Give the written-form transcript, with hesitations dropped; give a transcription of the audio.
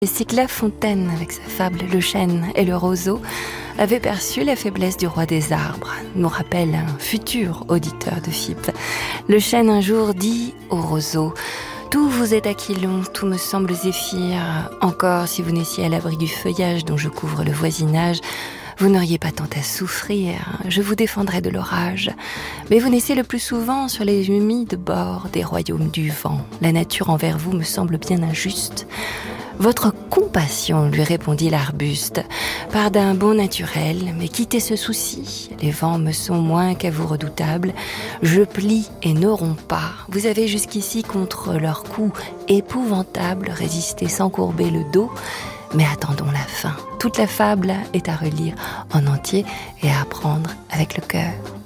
Et si que La Fontaine, avec sa fable Le chêne et le roseau, avait perçu la faiblesse du roi des arbres, nous rappelle un futur auditeur de FIP. Le chêne un jour dit au roseau: tout vous est aquilon, tout me semble zéphyr. Encore si vous n'étiez à l'abri du feuillage dont je couvre le voisinage, vous n'auriez pas tant à souffrir, je vous défendrais de l'orage. Mais vous naissez le plus souvent sur les humides bords des royaumes du vent. La nature envers vous me semble bien injuste. Votre compassion, lui répondit l'arbuste, part d'un bon naturel, mais quittez ce souci. Les vents me sont moins qu'à vous redoutables. Je plie et ne romps pas. Vous avez jusqu'ici contre leurs coups épouvantables résisté sans courber le dos. Mais attendons la fin. Toute la fable est à relire en entier et à apprendre avec le cœur.